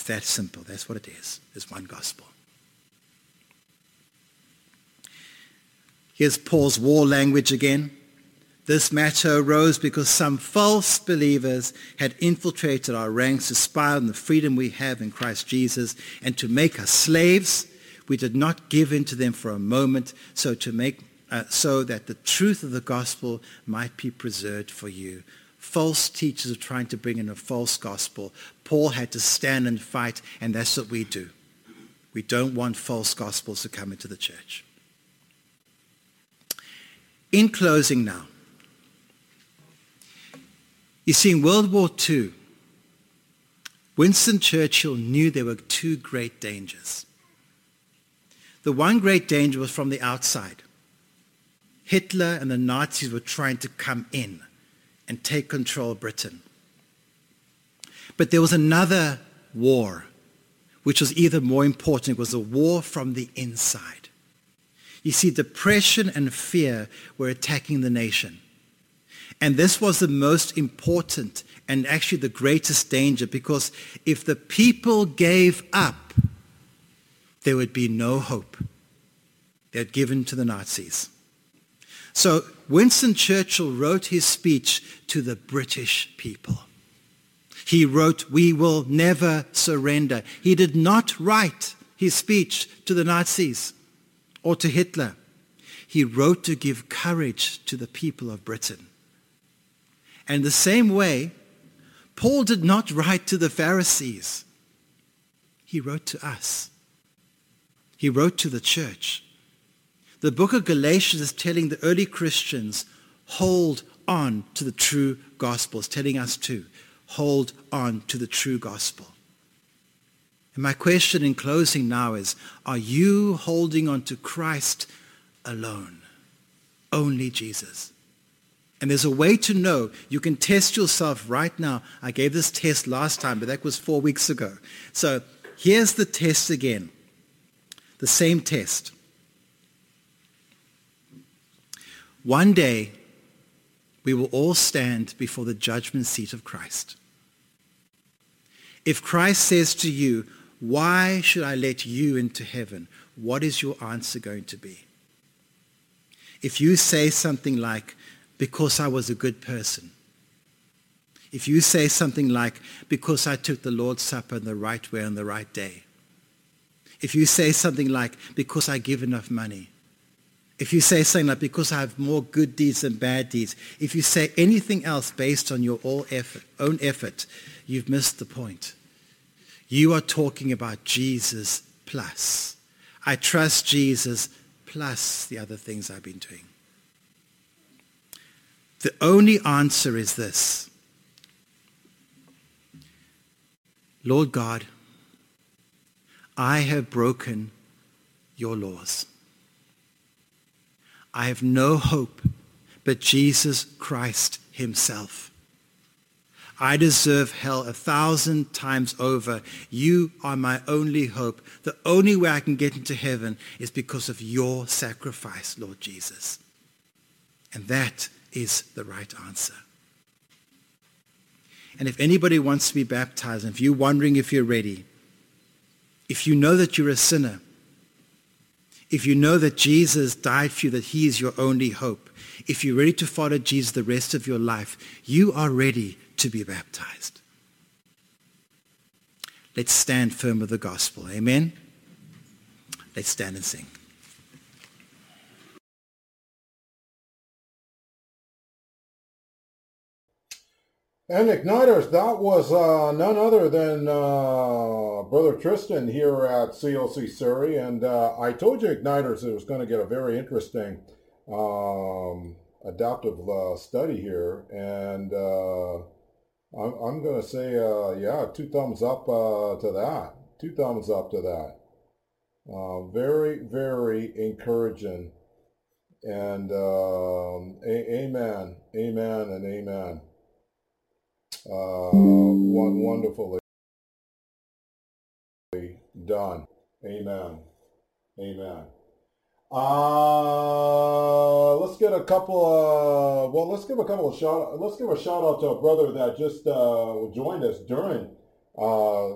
that simple. That's what it is. There's one gospel. Here's Paul's war language again. This matter arose because some false believers had infiltrated our ranks to spy on the freedom we have in Christ Jesus and to make us slaves. We did not give in to them for a moment, so that the truth of the gospel might be preserved for you. False teachers are trying to bring in a false gospel. Paul had to stand and fight, and that's what we do. We don't want false gospels to come into the church. In closing now, you see, in World War II, Winston Churchill knew there were two great dangers. The one great danger was from the outside. Hitler and the Nazis were trying to come in and take control of Britain. But there was another war, which was even more important. It was a war from the inside. You see, depression and fear were attacking the nation. And this was the most important and actually the greatest danger, because if the people gave up, there would be no hope. They had given to the Nazis. So Winston Churchill wrote his speech to the British people. He wrote, "We will never surrender." He did not write his speech to the Nazis or to Hitler. He wrote to give courage to the people of Britain. And the same way, Paul did not write to the Pharisees. He wrote to us. He wrote to the church. The book of Galatians is telling the early Christians, hold on to the true gospel. It's telling us to hold on to the true gospel. And my question in closing now is, are you holding on to Christ alone? Only Jesus. And there's a way to know. You can test yourself right now. I gave this test last time, but that was 4 weeks ago. So here's the test again. The same test. One day, we will all stand before the judgment seat of Christ. If Christ says to you, "Why should I let you into heaven?" what is your answer going to be? If you say something like, "Because I was a good person." If you say something like, "Because I took the Lord's Supper in the right way on the right day." If you say something like, "Because I give enough money." If you say something like, "Because I have more good deeds than bad deeds." If you say anything else based on your own effort, you've missed the point. You are talking about Jesus plus. I trust Jesus plus the other things I've been doing. The only answer is this. Lord God, I have broken your laws. I have no hope but Jesus Christ himself. I deserve hell 1,000 times over. You are my only hope. The only way I can get into heaven is because of your sacrifice, Lord Jesus. And that is the right answer. And if anybody wants to be baptized, and if you're wondering if you're ready, if you know that you're a sinner, if you know that Jesus died for you, that he is your only hope, if you're ready to follow Jesus the rest of your life, you are ready to be baptized. Let's stand firm with the gospel. Amen? Let's stand and sing. And Igniters, that was none other than Brother Tristan here at CLC Surrey. And I told you, Igniters, it was going to get a very interesting adaptive study here. And I'm going to say, 2 thumbs up to that. 2 thumbs up to that. Very, very encouraging. And amen, amen, and amen. Wonderfully done. Amen. Amen. Let's get a couple let's give a shout out to a brother that just joined us during